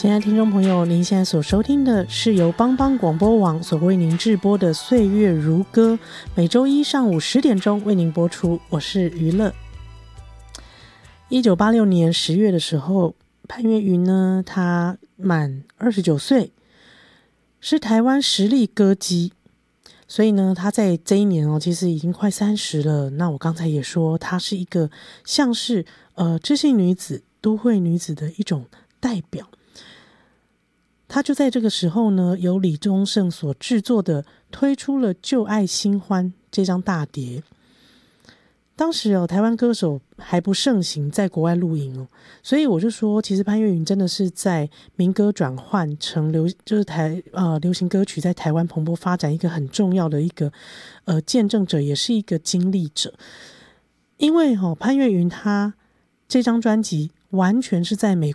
亲爱的听众朋友，您现在所收听的是由帮帮广播网所为您制播的岁月如歌，每周一上午10点钟为您播出，我是娱乐。1986年10月的时候，潘越云呢，他满29岁，是台湾实力歌姬，所以呢，他在这一年其实已经快30了。那我刚才也说，他是一个像是知性女子、都会女子的一种代表。他就在这个时候呢，由李宗盛所制作的推出了《旧爱新欢》这张大碟。当时台湾歌手还不盛行在国外录影所以我就说，其实潘越云真的是在民歌转换成流行歌曲在台湾蓬勃发展一个很重要的一个见证者，也是一个经历者。因为潘越云他这张专辑完全是在美